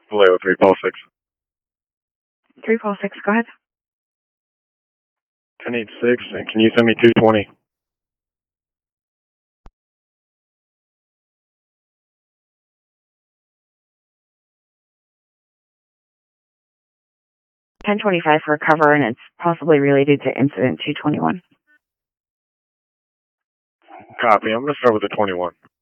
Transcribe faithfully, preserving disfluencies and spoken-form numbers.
Vallejo three Paul six. three Paul six, go ahead. ten eight six, and can you send me two twenty? ten twenty-five for a cover, and it's possibly related to incident two twenty-one. Copy. I'm going to start with the twenty-one.